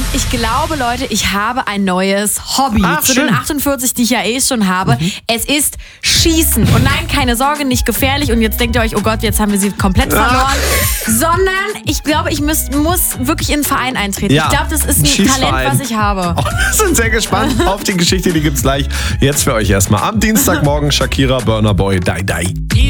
Ich glaube, Leute, ich habe ein neues Hobby. Ach, zu schön. den 48, die ich ja schon habe. Es ist Schießen. Und nein, keine Sorge, nicht gefährlich. Und jetzt denkt ihr euch, oh Gott, jetzt haben wir sie komplett verloren. Sondern ich glaube, ich muss wirklich in einen Verein eintreten. Ja, Ich glaube, das ist ein Schießverein. Talent, was ich habe. Oh, wir sind sehr gespannt auf die Geschichte, die gibt's gleich. Jetzt für euch erstmal am Dienstagmorgen Shakira, Burna Boy, Die Die.